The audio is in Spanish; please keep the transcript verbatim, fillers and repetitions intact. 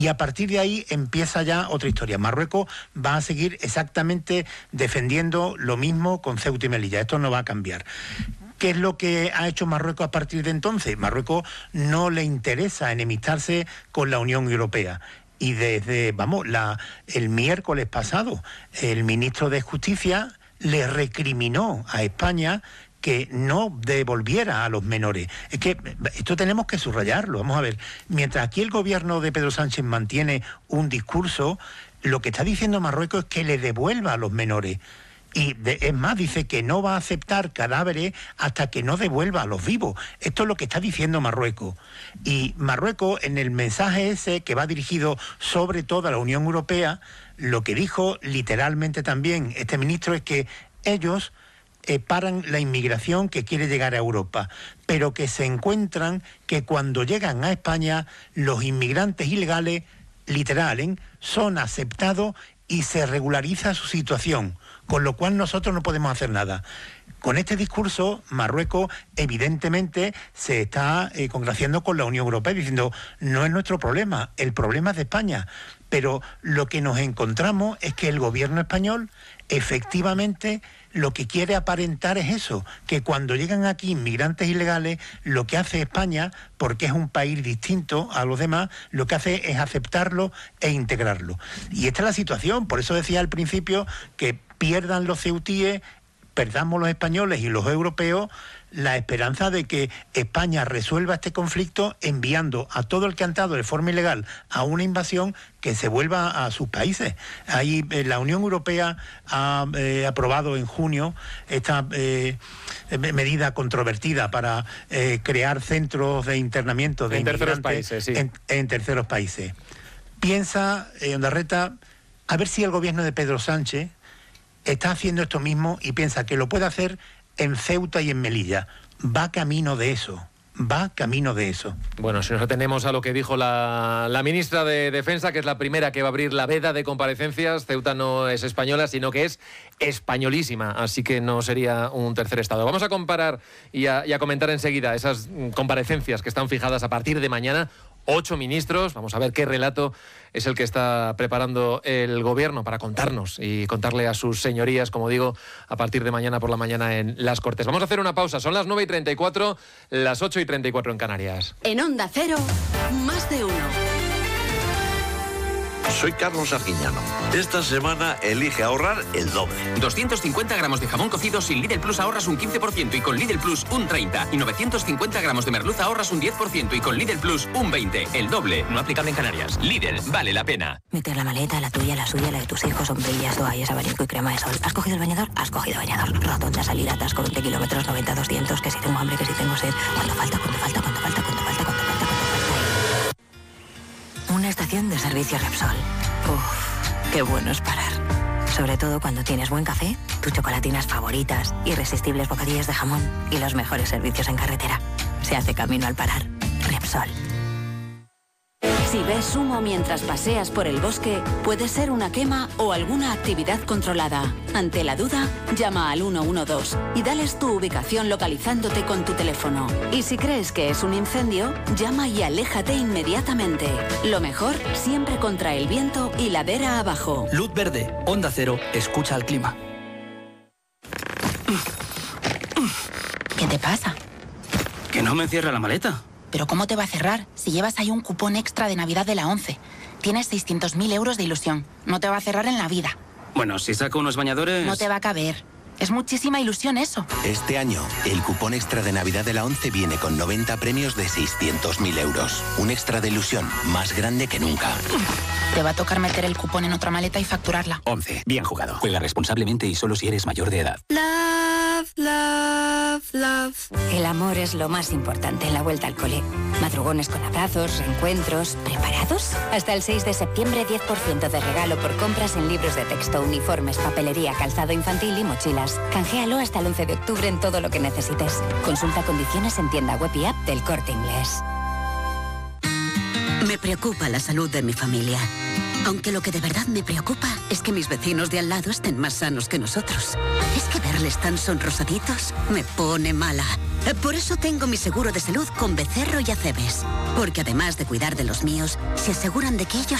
Y a partir de ahí empieza ya otra historia. Marruecos va a seguir exactamente defendiendo lo mismo con Ceuta y Melilla. Esto no va a cambiar. ¿Qué es lo que ha hecho Marruecos a partir de entonces? Marruecos no le interesa enemistarse con la Unión Europea. Y desde, vamos, la, el miércoles pasado, el ministro de Justicia le recriminó a España que no devolviera a los menores. Es que esto tenemos que subrayarlo. Vamos a ver, mientras aquí el gobierno de Pedro Sánchez mantiene un discurso, lo que está diciendo Marruecos es que le devuelva a los menores. Y de, es más, dice que no va a aceptar cadáveres hasta que no devuelva a los vivos. Esto es lo que está diciendo Marruecos. Y Marruecos, en el mensaje ese que va dirigido sobre todo a la Unión Europea, lo que dijo literalmente también este ministro es que ellos Eh, paran la inmigración que quiere llegar a Europa, pero que se encuentran que cuando llegan a España los inmigrantes ilegales, literal, ¿eh? son aceptados y se regulariza su situación, con lo cual nosotros no podemos hacer nada. Con este discurso, Marruecos evidentemente se está eh, congraciando con la Unión Europea, diciendo, no es nuestro problema, el problema es de España. Pero lo que nos encontramos es que el gobierno español efectivamente lo que quiere aparentar es eso, que cuando llegan aquí inmigrantes ilegales, lo que hace España, porque es un país distinto a los demás, lo que hace es aceptarlo e integrarlo. Y esta es la situación, por eso decía al principio que pierdan los ceutíes, perdamos los españoles y los europeos la esperanza de que España resuelva este conflicto enviando a todo el que ha entrado de forma ilegal a una invasión que se vuelva a sus países. Ahí eh, la Unión Europea ha eh, aprobado en junio esta eh, medida controvertida para eh, crear centros de internamiento de en inmigrantes terceros países, sí. en, en terceros países. Piensa, eh, Ondarreta, a ver si el gobierno de Pedro Sánchez está haciendo esto mismo y piensa que lo puede hacer en Ceuta y en Melilla. Va camino de eso, va camino de eso. Bueno, si nos atenemos a lo que dijo la, la ministra de Defensa, que es la primera que va a abrir la veda de comparecencias, Ceuta no es española, sino que es españolísima, así que no sería un tercer estado. Vamos a comparar y a, y a comentar enseguida esas comparecencias que están fijadas a partir de mañana. Ocho ministros, vamos a ver qué relato es el que está preparando el gobierno para contarnos y contarle a sus señorías, como digo, a partir de mañana por la mañana en Las Cortes. Vamos a hacer una pausa, son las nueve y treinta y cuatro, las ocho y treinta y cuatro en Canarias. En Onda Cero, más de uno. Soy Carlos Arguiñano. Esta semana elige ahorrar el doble. doscientos cincuenta gramos de jamón cocido sin Lidl Plus ahorras un quince por ciento y con Lidl Plus un treinta por ciento. Y novecientos cincuenta gramos de merluza ahorras un diez por ciento y con Lidl Plus un veinte por ciento. El doble, no aplicable en Canarias. Lidl, vale la pena. Meter la maleta, la tuya, la suya, la de tus hijos, sombrillas, toallas, abanico y crema de sol. ¿Has cogido el bañador? Has cogido bañador. Rotonda, salida, atasco, veinte kilómetros, noventa, doscientos, que si tengo hambre, que si tengo sed. ¿Cuánto falta? ¿Cuánto falta? ¿Cuánto falta? ¿Cuánto falta? ¿Cuánto falta? ¿Cuánto falta? Una estación de servicio Repsol. Uf, qué bueno es parar. Sobre todo cuando tienes buen café, tus chocolatinas favoritas, irresistibles bocadillos de jamón y los mejores servicios en carretera. Se hace camino al parar. Repsol. Si ves humo mientras paseas por el bosque, puede ser una quema o alguna actividad controlada. Ante la duda, llama al ciento doce y dales tu ubicación localizándote con tu teléfono. Y si crees que es un incendio, llama y aléjate inmediatamente. Lo mejor, siempre contra el viento y ladera abajo. Luz verde, Onda Cero, escucha al clima. ¿Qué te pasa? Que no me cierra la maleta. ¿Pero cómo te va a cerrar si llevas ahí un cupón extra de Navidad de la ONCE? Tienes seiscientos mil euros de ilusión. No te va a cerrar en la vida. Bueno, si saco unos bañadores... No te va a caber. Es muchísima ilusión eso. Este año, el cupón extra de Navidad de la ONCE viene con noventa premios de seiscientos mil euros. Un extra de ilusión más grande que nunca. Te va a tocar meter el cupón en otra maleta y facturarla. ONCE, bien jugado. Juega responsablemente y solo si eres mayor de edad. Love, love, love. El amor es lo más importante en la vuelta al cole. Madrugones con abrazos, reencuentros. ¿Preparados? Hasta el seis de septiembre, diez por ciento de regalo por compras en libros de texto, uniformes, papelería, calzado infantil y mochilas. Canjealo hasta el once de octubre en todo lo que necesites. Consulta condiciones en tienda web y app del Corte Inglés. Me preocupa la salud de mi familia. Aunque lo que de verdad me preocupa es que mis vecinos de al lado estén más sanos que nosotros. Es que verles tan sonrosaditos me pone mala. Por eso tengo mi seguro de salud con Becerro y Acebes. Porque además de cuidar de los míos, se aseguran de que ellos